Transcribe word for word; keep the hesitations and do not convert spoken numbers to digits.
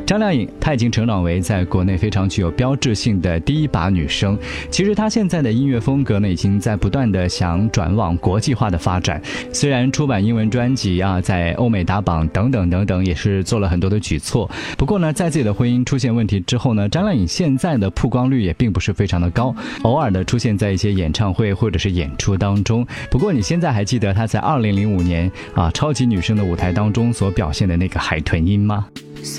张靓颖她已经成长为在国内非常具有标志性的第一把女生。其实她现在的音乐风格呢，已经在不断的想转往国际化的发展。虽然出版英文专辑啊，在欧美打榜等等等等，也是做了很多的举措。不过呢，在自己的婚姻出现问题之后呢，张靓颖现在的曝光率也并不是非常的高，偶尔的出现在一些演唱会或者是演出当中。不过你现在还记得她在二零零五年啊超级女声的舞台当中所表现的那个海豚音吗？